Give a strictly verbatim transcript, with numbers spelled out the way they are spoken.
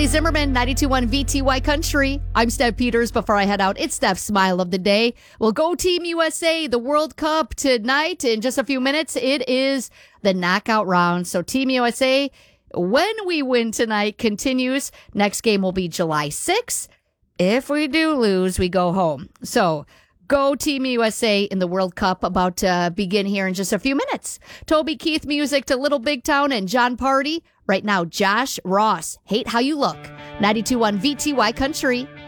Zimmerman, ninety-two point one V T Y Country. I'm Steph Peters. Before I head out, it's Steph's Smile of the Day. We'll go Team U S A, the World Cup tonight. In just a few minutes, it is the knockout round. So Team U S A, when we win tonight, continues. Next game will be July sixth. If we do lose, we go home. So go Team U S A in the World Cup, about to begin here in just a few minutes. Toby Keith music to Little Big Town and John Party. Right now, Josh Ross, Hate How You Look. ninety-two point one V T Y Country.